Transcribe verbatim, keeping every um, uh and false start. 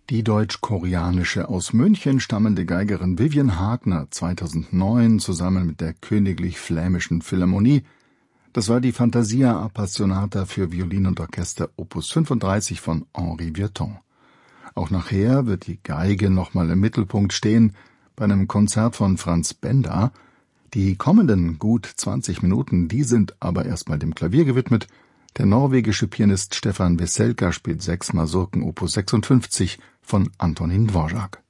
Die deutsch-koreanische aus München stammende Geigerin Vivian Hagner zweitausendneun zusammen mit der Königlich Flämischen Philharmonie. Das war die Fantasia Appassionata für Violin und Orchester Opus fünfunddreißig von Henri Vieuxtemps. Auch nachher wird die Geige nochmal im Mittelpunkt stehen, bei einem Konzert von Franz Benda. Die kommenden gut zwanzig Minuten, die sind aber erstmal dem Klavier gewidmet. Der norwegische Pianist Stefan Veselka spielt sechs Masurken Opus sechsundfünfzig von Antonín Dvořák.